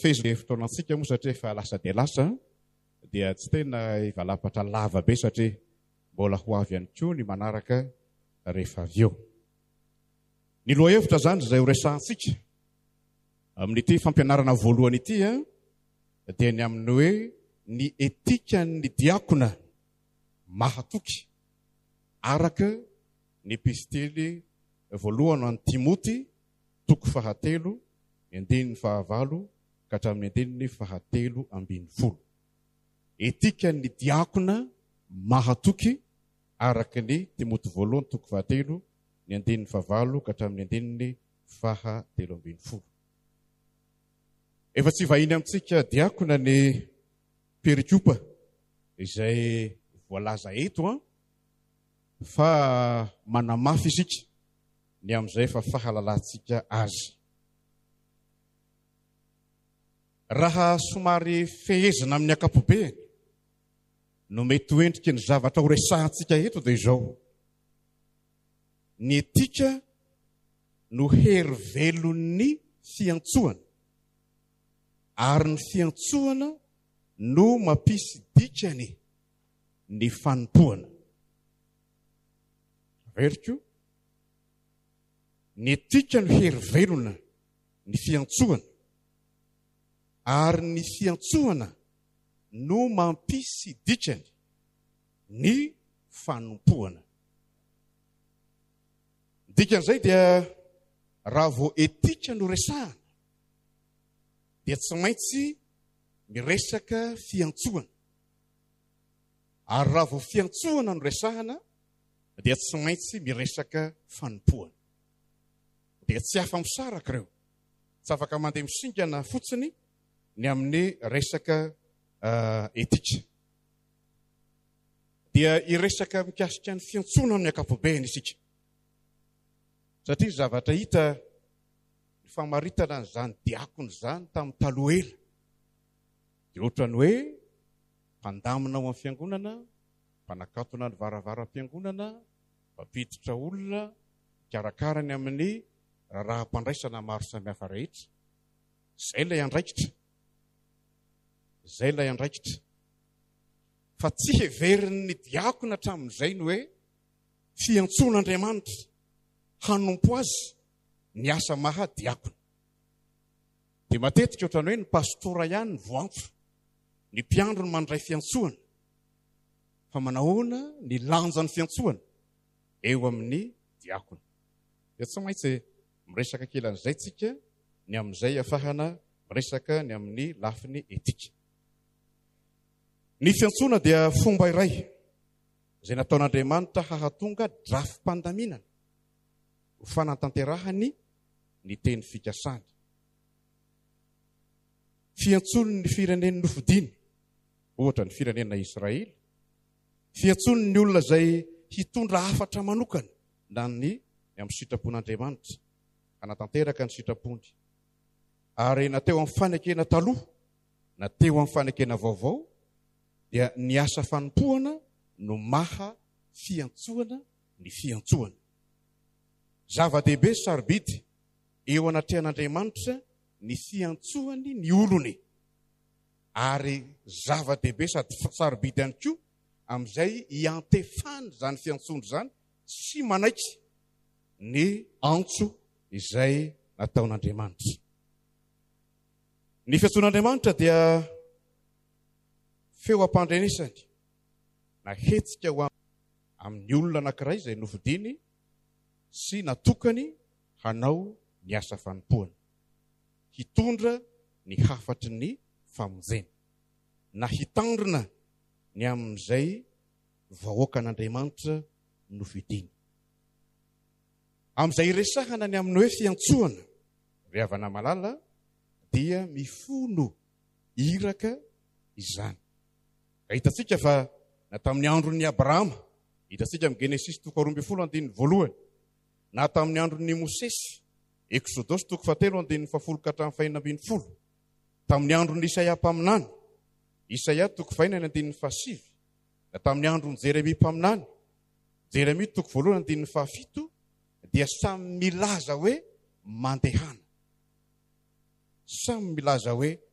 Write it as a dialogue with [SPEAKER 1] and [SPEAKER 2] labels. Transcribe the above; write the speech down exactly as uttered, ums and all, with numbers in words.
[SPEAKER 1] fezy fotoanantsika moa satria efa lasa dia lasa dia tsy tena ivalapatra lava be satria mbola ho avy ihany koa ny manaraka rehefa avy eo. Ny loha-hevitra zany izay ho resahantsika amin'ity fampianarana voalohany ity dia ny amin'ny hoe ny etika ny diakona mahatoky araka ny epistely voalohany an'ny Timoty toko fahatelo ny andininy fahavalo ka hatramin'ny andininy fahatelo ambin'ny folo. Etika ny diakona mahatoky araka ny Timoty voalohany toko fahatelo ny andininy fahavalo ka hatramin'ny andininy fahatelo ambin'ny folo. Efa tsy vahiny amintsika diakona ny perikopa izay voalaza eto an fa manamafy isika ny amin'izay fa fahalalantsika azy. Raha somary fehezina amin'ny akapobeany no mety hoendriky ny zavatra ho resahantsika eto dia izao: ny etika no hery velon'ny fiantsoana ary ny fiantsoana no mampisy dikany ny fanompoana. Veriko, ny etika no hery velona ny fiantsoana ary ny fiantsoana no mampisy dikany ny fanompoana. Dikan'izay dia raha vao etika no resahana dia tsy maintsy miresaka fiantsoana, ary raha vao fiantsoana no resahana dia tsy maintsy miresaka fanompoana. Dia tsy afa-misaraka ireo, tsy afaka mandeha misingana fotsiny ny amin'ny resaka uh, etika. Dia iresaka mikasika ny fiantsoana ny akapobeany isika, satria zavatra hita ny famaritana n'izany diakona izany tamin'ny taloha ela dia ohatra ny hoe mpandamina ao amin'ny fiangonana, mpanakatona ny varavaram-piangonana, mpampiditra olona, karakarany amin'ny raha-pandraisana maro samihafa rehetra. Izay ilay andraikitra, izay ilay andraikitra. Fa tsy heverin'ny diakona hatramin'izay ny hoe fiantsoan'Andriamanitra hanompo azy ny asa maha diakona. Dia matetika ohatrany hoe ny pastora ihany ny voantso, ny mpiandro ny mandray fiantsoana, fa manahoana ny lanjan'ny fiantsoana eo amin'ny diakona. Dia tsy maintsy miresaka kely an'izay tsika ny amin'izay afahana miresaka ny amin'ny lafiny etika. Ny fiantsoana dia fomba iray izay nataon'Andriamanitra hahatonga drafim-pandaminana ho fanatanterahany ny teny fikasany. Fiantson'ny ny firenen'ny nofidiny, ohatra ny firenena Israely, fiantson'ny olona izay hitondra hafatra manokana na ny amin'ny sitrapon'Andriamanitra, hanatanteraka ny sitrapony. Ary nateo amin'ny fanekena taloha, nateo amin'ny fanekena vaovao, dia ny asa fanompoana no maha fiantsoana ny fiantsoana. Zava-dehibe sarobidy eo anatrehan'Andriamanitra ny fiantsoany ny olony, ary zava-dehibe sady sarobidy ihany koa amin'izay hiantefany zany fiantsoana zany sy manaiky ny antso izay nataon'Andriamanitra. Ny fiantsoan'Andriamanitra dia feo am-pandrenesany na hetsika ho amin'ny olona anankiray izay nofidiny sy natokany hanao ny asa fanompoana, hitondra ny hafatry ny famonjena, na hitandrina ny amin'izay vahoakan'Andriamanitra nofidiny. Amin'izay iresahana ny amin'ny hoe fiantsoana, ry havana malala, dia mifono iraka izany. Hitantsika fa na tamin'ny andron'ny Abrahama, hitantsika amin'ny Genesis toko roa ambin'ny folo andininy voalohany, na tamin'ny andron'ny Mosesy, Exodosy toko fahatelo andininy fahafolo ka hatramin'ny fahaenina ambin'ny folo, tamin'ny andron'ny Isaia mpaminany, Isaia toko fahaenina andininy fahasivy, na tamin'ny andron'ny Jeremia mpaminany, Jeremia toko voalohany andininy fahafito, dia samy milaza hoe mandehana. Samy milaza hoe